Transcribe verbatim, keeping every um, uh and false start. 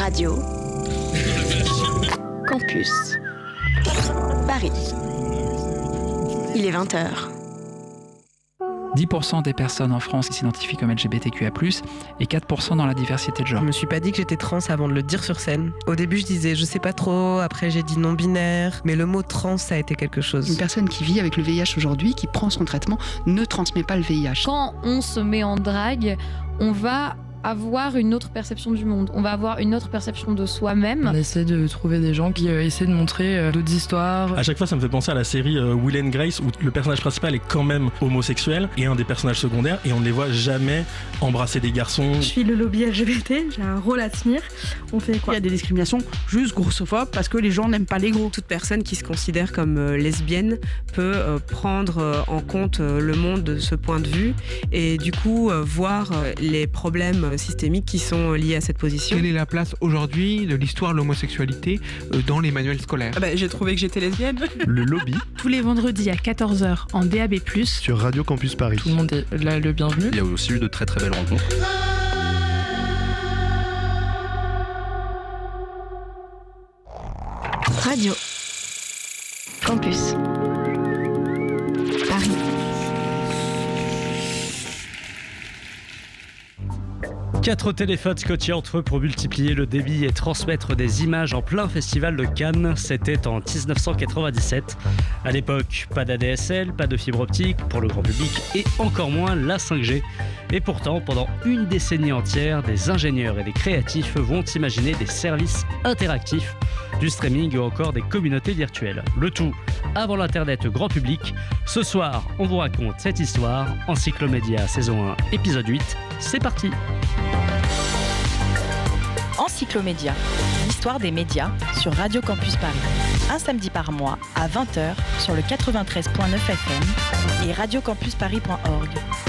Radio Campus Paris. Il est vingt heures. dix pour cent des personnes en France qui s'identifient comme L G B T Q I A plus, et quatre pour cent dans la diversité de genre. Je me suis pas dit que j'étais trans avant de le dire sur scène. Au début, je disais je sais pas trop, après j'ai dit non-binaire, mais le mot trans, ça a été quelque chose. Une personne qui vit avec le V I H aujourd'hui, qui prend son traitement, ne transmet pas le V I H. Quand on se met en drague, on va avoir une autre perception du monde, on va avoir une autre perception de soi-même. On essaie de trouver des gens qui euh, essaient de montrer euh, d'autres histoires. À chaque fois, ça me fait penser à la série euh, Will and Grace, où le personnage principal est quand même homosexuel et un des personnages secondaires, et on ne les voit jamais embrasser des garçons. Je suis le lobby L G B T, j'ai un rôle à tenir. On fait quoi ? Il y a des discriminations juste grossophobes parce que les gens n'aiment pas les gros. Toute personne qui se considère comme euh, lesbienne peut euh, prendre euh, en compte euh, le monde de ce point de vue et du coup euh, voir euh, les problèmes systémiques qui sont liés à cette position. Quelle est la place aujourd'hui de l'histoire de l'homosexualité dans les manuels scolaires ? ah bah, J'ai trouvé que j'étais lesbienne. Le lobby. Tous les vendredis à quatorze heures en D A B plus, sur Radio Campus Paris. Tout le monde est là le bienvenu. Il y a aussi eu de très très belles rencontres. Radio Campus Paris. Quatre téléphones scotchés entre eux pour multiplier le débit et transmettre des images en plein festival de Cannes. C'était en dix-neuf cent quatre-vingt-dix-sept. À l'époque, pas d'A D S L, pas de fibre optique pour le grand public et encore moins la cinq G. Et pourtant, pendant une décennie entière, des ingénieurs et des créatifs vont imaginer des services interactifs, du streaming ou encore des communautés virtuelles. Le tout avant l'Internet grand public. Ce soir, on vous raconte cette histoire. Encyclomédia saison un, épisode huit. C'est parti. Encyclomédia, l'histoire des médias sur Radio Campus Paris. Un samedi par mois à vingt heures sur le quatre-vingt-treize neuf F M et radiocampusparis point org.